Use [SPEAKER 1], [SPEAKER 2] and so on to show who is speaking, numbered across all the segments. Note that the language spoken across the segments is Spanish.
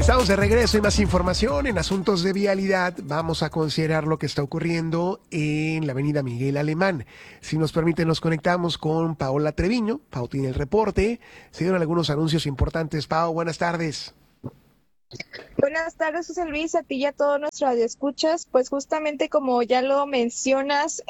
[SPEAKER 1] Estamos de regreso y más información en asuntos de vialidad. Vamos a considerar lo que está ocurriendo en la avenida Miguel Alemán. Si nos permite, nos conectamos con Paola Treviño. Pau tiene el reporte. Se dieron algunos anuncios importantes. Pau, buenas tardes.
[SPEAKER 2] Buenas tardes, José Luis, a ti y a todos nuestros radioescuchas. Pues justamente como ya lo mencionas,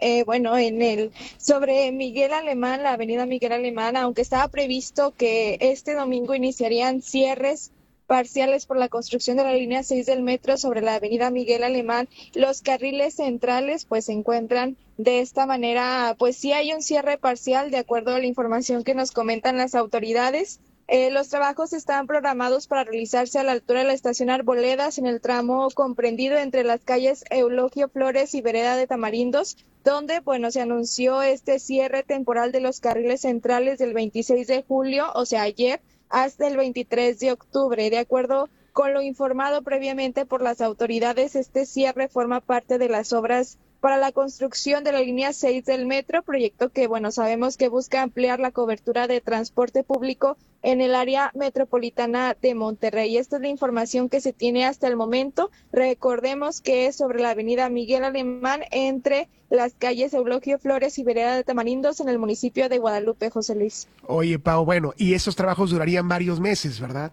[SPEAKER 2] sobre Miguel Alemán, la avenida Miguel Alemán, aunque estaba previsto que este domingo iniciarían cierres parciales por la construcción de la línea 6 del metro sobre la avenida Miguel Alemán, los carriles centrales pues se encuentran de esta manera. Pues sí hay un cierre parcial de acuerdo a la información que nos comentan las autoridades. Los trabajos están programados para realizarse a la altura de la estación Arboledas en el tramo comprendido entre las calles Eulogio Flores y Vereda de Tamarindos, donde se anunció este cierre temporal de los carriles centrales del 26 de julio, o sea ayer, hasta el 23 de octubre. De acuerdo con lo informado previamente por las autoridades, este cierre forma parte de las obras para la construcción de la línea 6 del metro, proyecto que, sabemos que busca ampliar la cobertura de transporte público en el área metropolitana de Monterrey. Esta es la información que se tiene hasta el momento. Recordemos que es sobre la avenida Miguel Alemán entre las calles Eulogio Flores y Vereda de Tamarindos en el municipio de Guadalupe, José Luis.
[SPEAKER 1] Oye, Pau, y esos trabajos durarían varios meses, ¿verdad?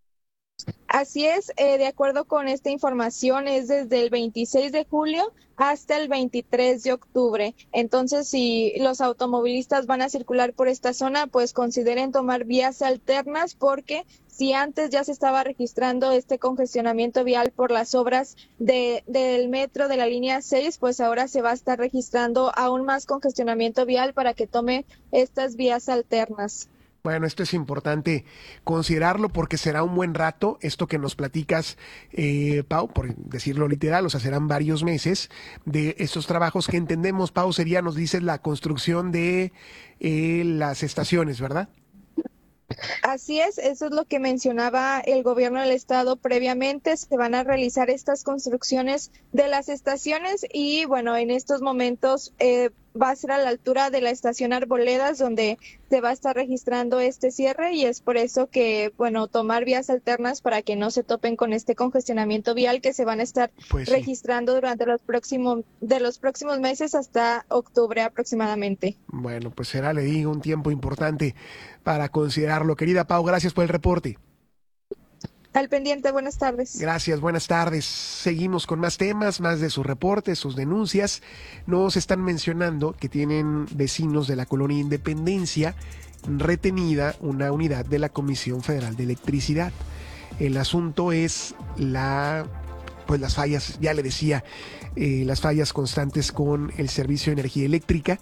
[SPEAKER 2] Así es, de acuerdo con esta información, es desde el 26 de julio hasta el 23 de octubre. Entonces, si los automovilistas van a circular por esta zona, pues consideren tomar vías alternas, porque si antes ya se estaba registrando este congestionamiento vial por las obras del metro de la línea 6, pues ahora se va a estar registrando aún más congestionamiento vial para que tome estas vías alternas.
[SPEAKER 1] Bueno, esto es importante considerarlo porque será un buen rato, esto que nos platicas, Pau, por decirlo literal, o sea, serán varios meses de estos trabajos que entendemos, Pau, sería, nos dices, la construcción de las estaciones, ¿verdad?
[SPEAKER 2] Así es, eso es lo que mencionaba el gobierno del estado previamente. Se van a realizar estas construcciones de las estaciones y en estos momentos va a ser a la altura de la estación Arboledas donde se va a estar registrando este cierre, y es por eso que, tomar vías alternas para que no se topen con este congestionamiento vial que se van a estar registrando durante los próximos meses hasta octubre aproximadamente.
[SPEAKER 1] Bueno, pues será, le digo, un tiempo importante para considerarlo. Querida Pau, gracias por el reporte.
[SPEAKER 2] Al pendiente, buenas tardes.
[SPEAKER 1] Gracias, buenas tardes. Seguimos con más temas, más de sus reportes, sus denuncias. Nos están mencionando que tienen vecinos de la colonia Independencia retenida una unidad de la Comisión Federal de Electricidad. El asunto es las fallas, ya le decía, las fallas constantes con el servicio de energía eléctrica.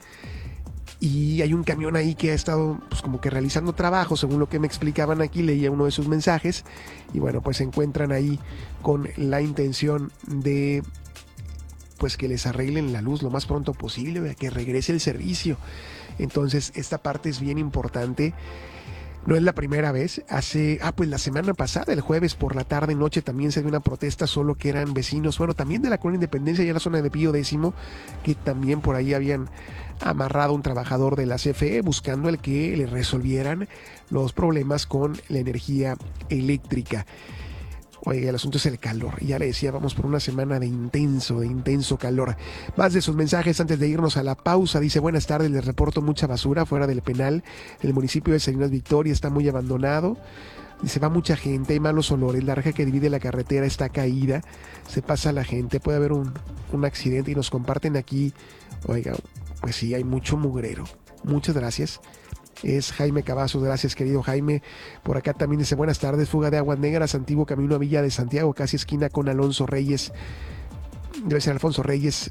[SPEAKER 1] Y hay un camión ahí que ha estado como que realizando trabajo, según lo que me explicaban aquí, leía uno de sus mensajes, y se encuentran ahí con la intención de que les arreglen la luz lo más pronto posible, que regrese el servicio. Entonces esta parte es bien importante. No es la primera vez. La semana pasada, el jueves por la tarde noche, también se dio una protesta, solo que eran vecinos, también de la colonia Independencia y en la zona de Pío X, que también por ahí habían amarrado a un trabajador de la CFE buscando el que le resolvieran los problemas con la energía eléctrica. Oiga, el asunto es el calor. Ya le decía, vamos por una semana de intenso calor. Más de sus mensajes antes de irnos a la pausa. Dice, buenas tardes, les reporto mucha basura fuera del penal. El municipio de Salinas Victoria está muy abandonado. Dice, va mucha gente, hay malos olores, la reja que divide la carretera está caída, se pasa la gente, puede haber un accidente, y nos comparten aquí. Oiga, pues sí, hay mucho mugrero. Muchas gracias. Es Jaime Cavazos, gracias querido Jaime. Por acá también dice, buenas tardes, fuga de aguas negras, antiguo camino a Villa de Santiago, casi esquina con Alonso Reyes. Debe ser Alfonso Reyes.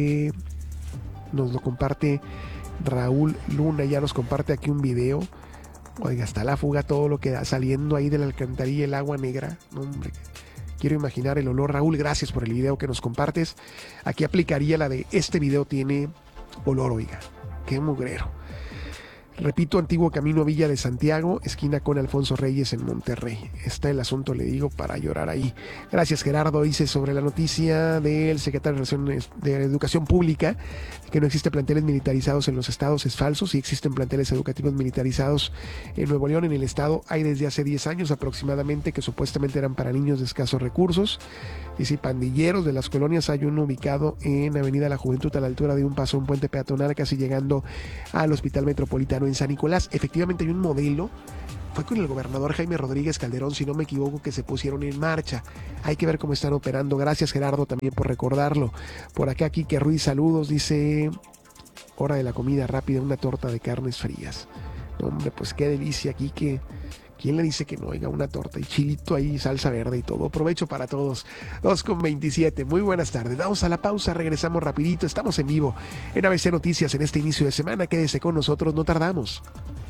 [SPEAKER 1] Nos lo comparte Raúl Luna, ya nos comparte aquí un video. Oiga, está la fuga, todo lo que da saliendo ahí de la alcantarilla, el agua negra. Hombre, quiero imaginar el olor. Raúl, gracias por el video que nos compartes. Aquí aplicaría la de este video tiene olor, oiga, qué mugrero. Repito, antiguo camino Villa de Santiago, esquina con Alfonso Reyes en Monterrey. Está el asunto, le digo, para llorar ahí. Gracias, Gerardo. Dice sobre la noticia del secretario de Relaciones de Educación Pública, que no existen planteles militarizados en los estados, es falso. Sí existen planteles educativos militarizados en Nuevo León. En el estado hay desde hace 10 años aproximadamente, que supuestamente eran para niños de escasos recursos. Dice, pandilleros de las colonias, hay uno ubicado en Avenida La Juventud, a la altura de un paso, un puente peatonal, casi llegando al Hospital Metropolitano en San Nicolás. Efectivamente hay un modelo, fue con el gobernador Jaime Rodríguez Calderón, si no me equivoco, que se pusieron en marcha. Hay que ver cómo están operando. Gracias, Gerardo, también por recordarlo. Por acá, Quique Ruiz, saludos, dice, hora de la comida rápida, una torta de carnes frías. No, hombre, pues qué delicia, Quique. ¿Quién le dice que no? Oiga, una torta y chilito ahí, salsa verde y todo. Provecho para todos. 2:27. Muy buenas tardes. Vamos a la pausa, regresamos rapidito. Estamos en vivo en ABC Noticias en este inicio de semana. Quédese con nosotros, no tardamos.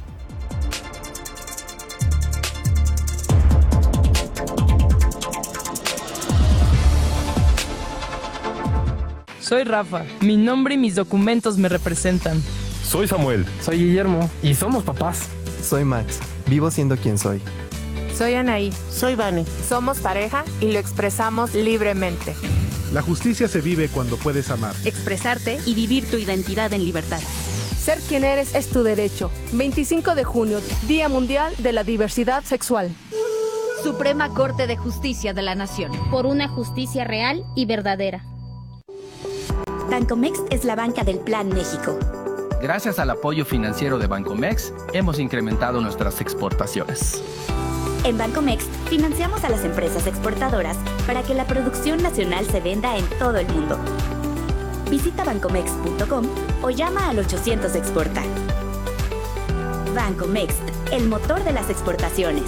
[SPEAKER 3] Soy Rafa. Mi nombre y mis documentos me representan.
[SPEAKER 4] Soy Samuel.
[SPEAKER 5] Soy Guillermo. Y somos papás.
[SPEAKER 6] Soy Max. Vivo siendo quien soy.
[SPEAKER 7] Soy Anaí.
[SPEAKER 8] Soy Vane.
[SPEAKER 7] Somos pareja y lo expresamos libremente.
[SPEAKER 4] La justicia se vive cuando puedes amar,
[SPEAKER 9] expresarte y vivir tu identidad en libertad.
[SPEAKER 10] Ser quien eres es tu derecho. 25 de junio, Día Mundial de la Diversidad Sexual.
[SPEAKER 9] Suprema Corte de Justicia de la Nación.
[SPEAKER 11] Por una justicia real y verdadera.
[SPEAKER 12] Bancomext es la banca del Plan México.
[SPEAKER 13] Gracias al apoyo financiero de Bancomext, hemos incrementado nuestras exportaciones.
[SPEAKER 12] En Bancomext financiamos a las empresas exportadoras para que la producción nacional se venda en todo el mundo. Visita bancomext.com o llama al 800 Exporta. Bancomext, el motor de las exportaciones.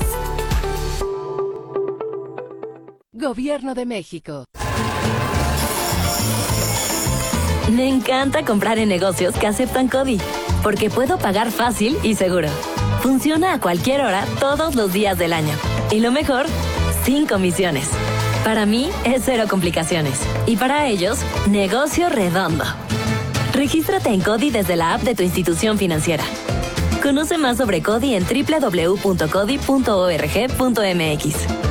[SPEAKER 14] Gobierno de México.
[SPEAKER 15] Me encanta comprar en negocios que aceptan CODI, porque puedo pagar fácil y seguro. Funciona a cualquier hora, todos los días del año. Y lo mejor, sin comisiones. Para mí, es cero complicaciones. Y para ellos, negocio redondo. Regístrate en CODI desde la app de tu institución financiera. Conoce más sobre CODI en www.codi.org.mx.